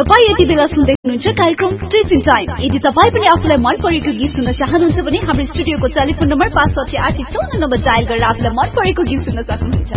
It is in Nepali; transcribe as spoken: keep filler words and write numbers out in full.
तपाईँ यति बेला सुन्दै हुनुहुन्छ कार्यक्रम टिचिङ टाइम। यदि तपाईँ पनि आफूलाई मन परेको गीत सुन्न चाहनुहुन्छ भने हाम्रो स्टुडियोको टेलिफोन नम्बर पाँच साठी आठ चौन्न नम्बर डायल गरेर आफूलाई मन परेको गीत सुन्न सक्नुहुन्छ।